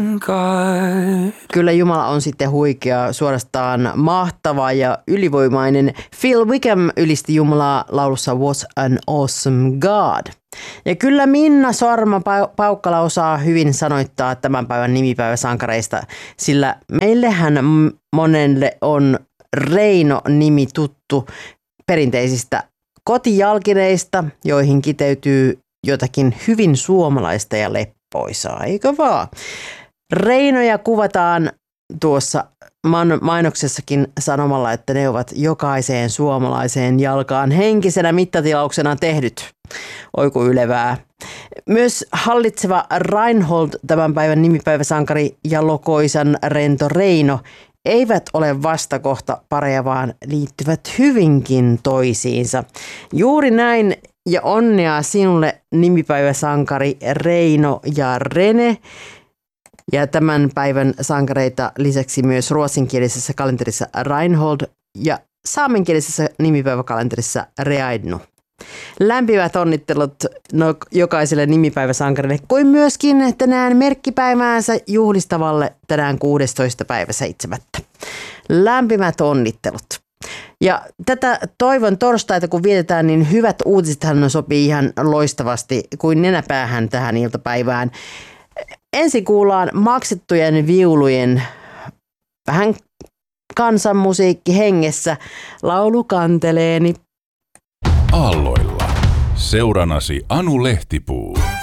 Kyllä Jumala on sitten huikea, suorastaan mahtava ja ylivoimainen. Phil Wickham ylisti Jumalaa laulussa What an Awesome God. Ja kyllä Minna Sorma-Paukkala osaa hyvin sanoittaa tämän päivän nimipäiväsankareista, sillä meillehän monelle on Reino-nimi tuttu perinteisistä kotijalkineista, joihin kiteytyy jotakin hyvin suomalaista ja leppoisaa, eikö vaan? Reinoja kuvataan tuossa mainoksessakin sanomalla, että ne ovat jokaiseen suomalaiseen jalkaan henkisenä mittatilauksena tehdyt. Oiku ylevää. Myös hallitseva Reinhold, tämän päivän nimipäiväsankari, ja lokoisan rento Reino eivät ole vastakohta pareja, vaan liittyvät hyvinkin toisiinsa. Juuri näin, ja onnea sinulle nimipäiväsankari Reino ja Rene. Ja tämän päivän sankareita lisäksi myös ruotsinkielisessä kalenterissa Reinhold ja saamenkielisessä nimipäiväkalenterissa Reaidnu. Lämpimät onnittelut jokaiselle nimipäiväsankarille, kuin myöskin tänään merkkipäiväänsä juhlistavalle tänään 16. päivä 7. Lämpimät onnittelut. Ja tätä toivon torstaita, kun vietetään, niin hyvät uutisethan sopii ihan loistavasti kuin nenäpäähän tähän iltapäivään. Ensin kuullaan maksettujen viulujen vähän kansanmusiikki hengessä. Laulu kanteleeni. Aalloilla. Seuranasi Anu Lehtipuu.